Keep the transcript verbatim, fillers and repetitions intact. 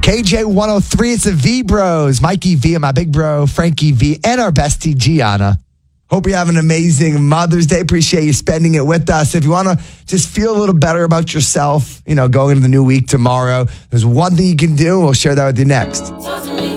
K J one oh three, it's the V Bros. Mikey V and my big bro, Frankie V, and our bestie, Gianna. Hope you have an amazing Mother's Day. Appreciate you spending it with us. If you want to just feel a little better about yourself, you know, going into the new week tomorrow, there's one thing you can do. We'll share that with you next.